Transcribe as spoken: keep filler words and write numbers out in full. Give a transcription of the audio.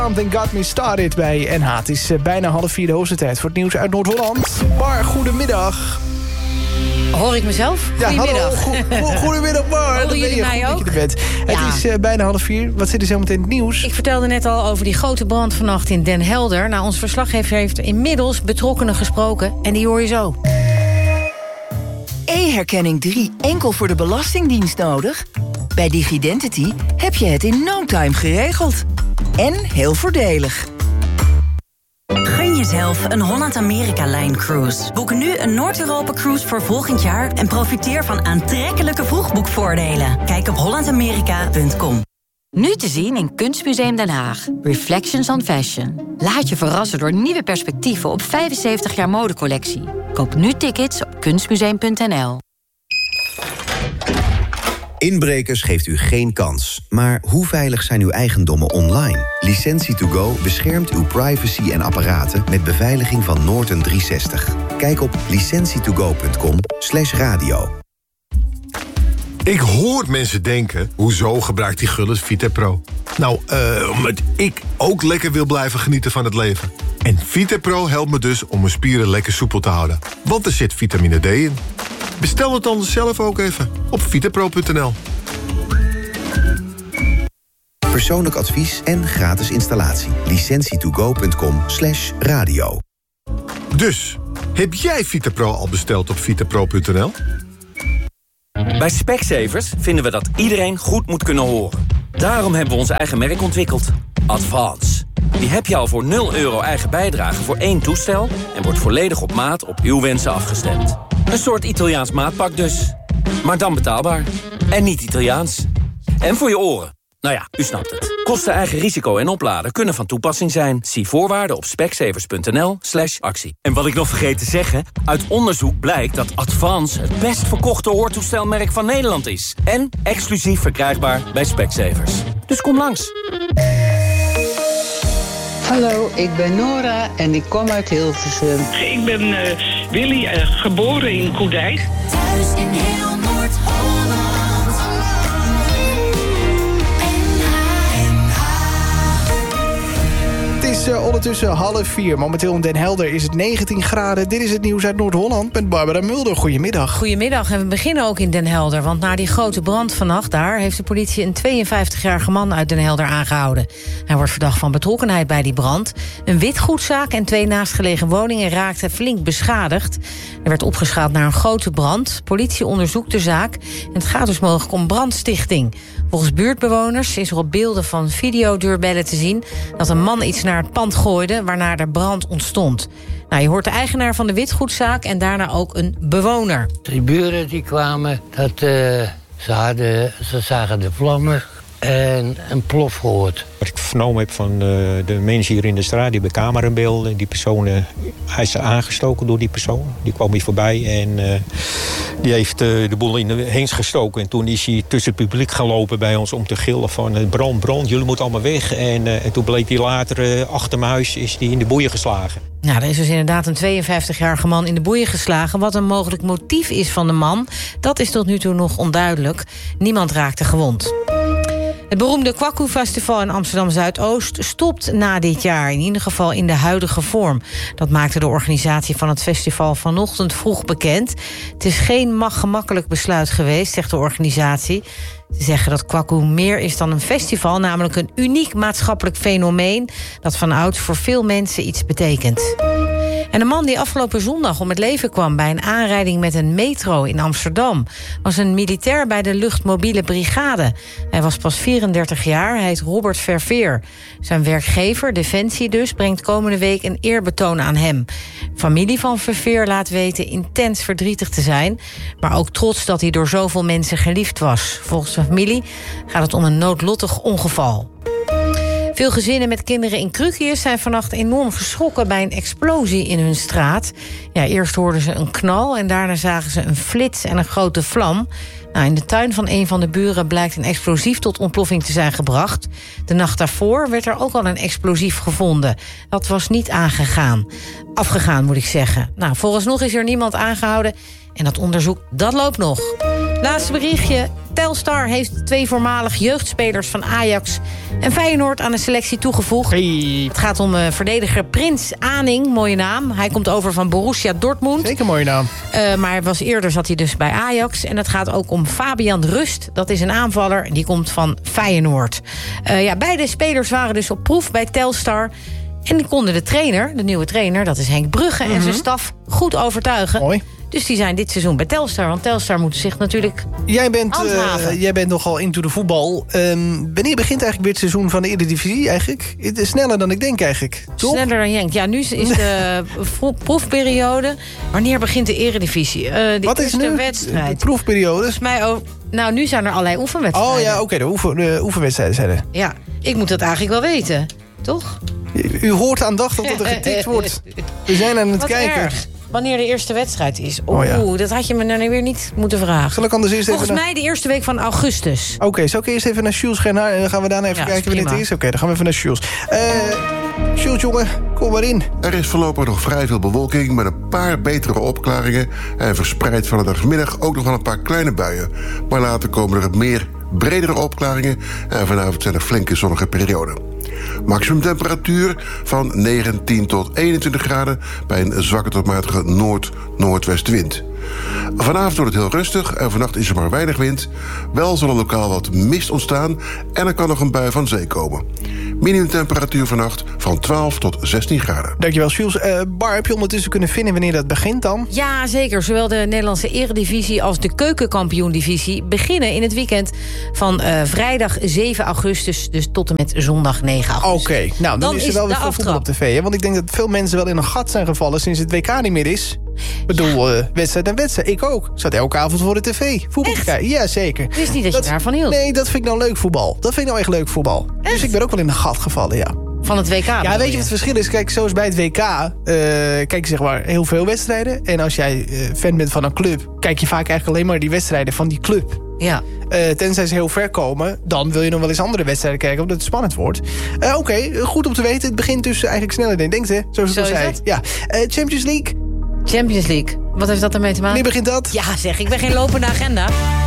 Something Got Me Started bij N H. Het is uh, bijna half vier de hoogste tijd voor het nieuws uit Noord-Holland. Bar, goedemiddag. Hoor ik mezelf? Ja, goedemiddag. Hallo, go- goedemiddag Bar. Horen jullie mij ook? Ja. Het is uh, bijna half vier. Wat zit er zo meteen in het nieuws? Ik vertelde net al over die grote brand vannacht in Den Helder. Nou, ons verslaggever heeft inmiddels betrokkenen gesproken. En die hoor je zo. E-herkenning drie enkel voor de Belastingdienst nodig? Bij Digidentity heb je het in no time geregeld. En heel voordelig. Gun jezelf een Holland-Amerika-lijn-cruise. Boek nu een Noord-Europa-cruise voor volgend jaar... en profiteer van aantrekkelijke vroegboekvoordelen. Kijk op holland amerika punt com. Nu te zien in Kunstmuseum Den Haag. Reflections on Fashion. Laat je verrassen door nieuwe perspectieven op vijfenzeventig jaar modecollectie. Koop nu tickets op kunstmuseum punt n l. Inbrekers geeft u geen kans. Maar hoe veilig zijn uw eigendommen online? Licentie to go beschermt uw privacy en apparaten... met beveiliging van Norton driehonderdzestig. Kijk op licentie to go punt com slash radio. Ik hoor mensen denken, hoezo gebruikt die Gullis Vitapro? Nou, uh, omdat ik ook lekker wil blijven genieten van het leven. En Vitapro helpt me dus om mijn spieren lekker soepel te houden. Want er zit vitamine D in. Bestel het dan zelf ook even op vitapro punt n l. Persoonlijk advies en gratis installatie. licentie to go punt com slash radio. Dus, heb jij Vitapro al besteld op vitapro punt n l? Bij Specsavers vinden we dat iedereen goed moet kunnen horen. Daarom hebben we ons eigen merk ontwikkeld. Advance. Die heb je al voor nul euro eigen bijdrage voor één toestel... en wordt volledig op maat op uw wensen afgestemd. Een soort Italiaans maatpak dus. Maar dan betaalbaar. En niet Italiaans. En voor je oren. Nou ja, u snapt het. Kosten, eigen risico en opladen kunnen van toepassing zijn. Zie voorwaarden op specsavers punt n l slash actie. En wat ik nog vergeet te zeggen... uit onderzoek blijkt dat Advance het best verkochte hoortoestelmerk van Nederland is. En exclusief verkrijgbaar bij Specsavers. Dus kom langs. Hallo, ik ben Nora en ik kom uit Hilversum. Ik ben uh, Willy, uh, geboren in Koedijk. Thuis in heel Noord-Holland. Het is uh, ondertussen half vier. Momenteel in Den Helder is het negentien graden. Dit is het nieuws uit Noord-Holland met Barbara Mulder. Goedemiddag. Goedemiddag en we beginnen ook in Den Helder. Want na die grote brand vannacht daar... heeft de politie een tweeënvijftigjarige man uit Den Helder aangehouden. Hij wordt verdacht van betrokkenheid bij die brand. Een witgoedzaak en twee naastgelegen woningen raakten flink beschadigd. Er werd opgeschaald naar een grote brand. Politie onderzoekt de zaak. En het gaat dus mogelijk om brandstichting. Volgens buurtbewoners is er op beelden van videodeurbellen te zien... dat een man iets naar het pand gooide, waarna er brand ontstond. Nou, je hoort de eigenaar van de witgoedzaak en daarna ook een bewoner. Die buren die kwamen, dat, uh, ze, hadden, ze zagen de vlammen en een plof gehoord. Wat ik vernomen heb van uh, de mensen hier in de straat, die hebben camerabeelden. Die persoon, uh, hij is aangestoken door die persoon. Die kwam hier voorbij en uh, die heeft uh, de boel in de heens gestoken. En toen is hij tussen het publiek gaan lopen bij ons om te gillen van uh, brand, brand, jullie moeten allemaal weg. En, uh, en toen bleek hij later uh, achter mijn huis is die in de boeien geslagen. Nou, er is dus inderdaad een tweeënvijftigjarige man in de boeien geslagen. Wat een mogelijk motief is van de man, dat is tot nu toe nog onduidelijk. Niemand raakte gewond. Het beroemde Kwaku Festival in Amsterdam-Zuidoost stopt na dit jaar. In ieder geval in de huidige vorm. Dat maakte de organisatie van het festival vanochtend vroeg bekend. Het is geen mag gemakkelijk besluit geweest, zegt de organisatie. Ze zeggen dat Kwaku meer is dan een festival, namelijk een uniek maatschappelijk fenomeen dat vanouds voor veel mensen iets betekent. En een man die afgelopen zondag om het leven kwam bij een aanrijding met een metro in Amsterdam was een militair bij de luchtmobiele brigade. Hij was pas vierendertig jaar, hij heet Robert Verveer. Zijn werkgever, Defensie dus, brengt komende week een eerbetoon aan hem. Familie van Verveer laat weten intens verdrietig te zijn, maar ook trots dat hij door zoveel mensen geliefd was. Volgens de familie gaat het om een noodlottig ongeval. Veel gezinnen met kinderen in Krukius zijn vannacht enorm geschrokken bij een explosie in hun straat. Ja, eerst hoorden ze een knal en daarna zagen ze een flits en een grote vlam. Nou, in de tuin van een van de buren blijkt een explosief tot ontploffing te zijn gebracht. De nacht daarvoor werd er ook al een explosief gevonden. Dat was niet aangegaan. Afgegaan, moet ik zeggen. Nou, vooralsnog is er niemand aangehouden en dat onderzoek, dat loopt nog. Laatste berichtje. Telstar heeft twee voormalig jeugdspelers van Ajax en Feyenoord aan de selectie toegevoegd. Hey. Het gaat om uh, verdediger Prins Aning, mooie naam. Hij komt over van Borussia Dortmund. Zeker mooie naam. Uh, maar was eerder zat hij dus bij Ajax. En het gaat ook om Fabian Rust. Dat is een aanvaller, die komt van Feyenoord. Uh, ja, beide spelers waren dus op proef bij Telstar. En die konden de trainer, de nieuwe trainer, dat is Henk Brugge... Mm-hmm. en zijn staf goed overtuigen. Mooi. Dus die zijn dit seizoen bij Telstar. Want Telstar moet zich natuurlijk jij bent, uh, jij bent nogal into de voetbal. Um, wanneer begint eigenlijk weer het seizoen van de Eredivisie eigenlijk? Het is sneller dan ik denk eigenlijk. Toch? Sneller dan Henk. Ja, nu is de proefperiode. Wanneer begint de Eredivisie? Uh, de Wat is nu wedstrijd. de proefperiode? Volgens mij ook. Nou, nu zijn er allerlei oefenwedstrijden. Oh ja, oké, okay, de, oefen, de oefenwedstrijden zijn er. Ja, ik moet dat eigenlijk wel weten. Toch? U hoort aandachtig dat er getikt wordt. We zijn aan het Wat kijken. Erg. Wanneer de eerste wedstrijd is. Oeh, oh, ja. dat had je me nou weer niet moeten vragen. Zal ik anders eerst Volgens even mij de eerste week van augustus. Oké, okay, zal ik eerst even naar Jules gaan? En dan gaan we daarna even ja, kijken wanneer het is. Oké, okay, dan gaan we even naar Jules. Uh, Jules, jongen, kom maar in. Er is voorlopig nog vrij veel bewolking met een paar betere opklaringen. En verspreid van de middag ook nog wel een paar kleine buien. Maar later komen er meer bredere opklaringen. En vanavond zijn er flinke zonnige perioden. Maximum temperatuur van negentien tot eenentwintig graden... bij een zwakke tot matige noord-noordwestenwind. Vanavond wordt het heel rustig en vannacht is er maar weinig wind. Wel zal er lokaal wat mist ontstaan en er kan nog een bui van zee komen. Minimumtemperatuur vannacht van twaalf tot zestien graden. Dankjewel, Jules. Uh, Bar, heb je ondertussen kunnen vinden wanneer dat begint dan? Ja, zeker. Zowel de Nederlandse Eredivisie als de Keukenkampioen-divisie... beginnen in het weekend van uh, vrijdag zeven augustus... dus tot en met zondag negen augustus. Oké, okay. nou, dan, dan is er wel weer veel voetbal op tv. Hè? Want ik denk dat veel mensen wel in een gat zijn gevallen... sinds het W K niet meer is. Ik bedoel, ja. uh, wedstrijd en wedstrijd. Ik ook. Ik zat elke avond voor de tv. Voetbal te kijken. Ja, zeker. Ik wist niet dat, dat je daarvan hield. Nee, dat vind ik nou leuk voetbal. Dat vind ik nou echt leuk voetbal. Echt? Dus ik ben ook wel in een gat gevallen, ja. Van het W K? Ja, weet je wat het verschil is? Kijk, zoals bij het W K... Uh, kijk je zeg maar heel veel wedstrijden. En als jij uh, fan bent van een club... kijk je vaak eigenlijk alleen maar die wedstrijden van die club. Ja. Uh, tenzij ze heel ver komen... dan wil je nog wel eens andere wedstrijden kijken... omdat het spannend wordt. Uh, Oké, okay, goed om te weten. Het begint dus eigenlijk sneller dan je denkt, hè? Zoals ik al zei. Ja. Uh, Champions League... Champions League. Wat heeft dat ermee te maken? Wanneer begint dat? Ja, zeg, ik ben geen lopende agenda.